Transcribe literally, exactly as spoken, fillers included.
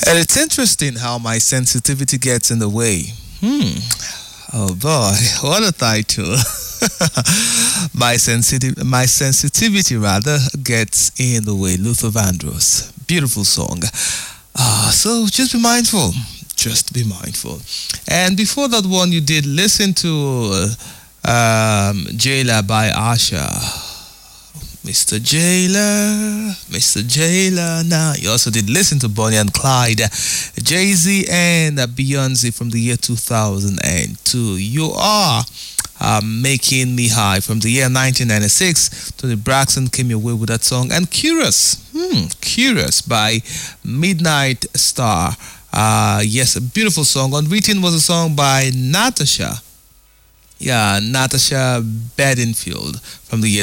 And it's interesting how my sensitivity gets in the way. Hmm. Oh boy, what a title. my sensitive my sensitivity rather gets in the way. Luther Vandross. Beautiful song. Uh, so just be mindful. Just be mindful. And before that one you did listen to uh, um, Jailer by Asha. Mister Jailer, Mister Jailer. Now, you also did listen to Bonnie and Clyde, Jay-Z and Beyonce from the year two thousand two. You Are uh, Making Me High from the year nineteen ninety-six. Tony Braxton came your way with that song. And Curious, hmm, Curious by Midnight Star. Uh, yes, a beautiful song. Unwritten was a song by Natasha. Yeah, Natasha Bedingfield from the year